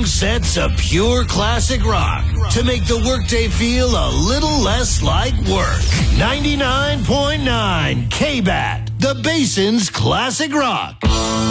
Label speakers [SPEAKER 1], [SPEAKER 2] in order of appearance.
[SPEAKER 1] sets of pure classic rock to make the workday feel a little less like work. 99.9 K-Bat, the Basin's Classic Rock.